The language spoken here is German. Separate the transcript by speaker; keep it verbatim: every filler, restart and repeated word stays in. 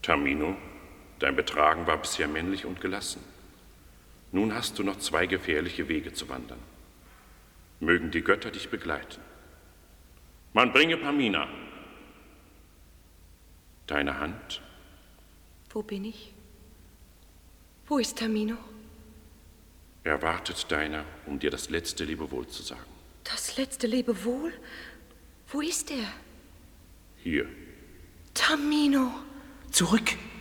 Speaker 1: Tamino, dein Betragen war bisher männlich und gelassen. Nun hast du noch zwei gefährliche Wege zu wandern. Mögen die Götter dich begleiten. Man bringe Pamina. Deine Hand.
Speaker 2: Wo bin ich? Wo ist Tamino?
Speaker 1: Er wartet deiner, um dir das letzte Lebewohl zu sagen.
Speaker 2: Das letzte Lebewohl? Wo ist er?
Speaker 1: Hier.
Speaker 2: Tamino!
Speaker 3: Zurück!